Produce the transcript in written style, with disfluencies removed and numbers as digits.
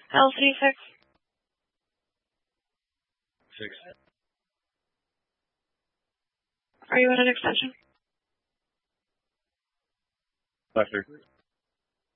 LC6. 6. Are you in an extension? Lefter.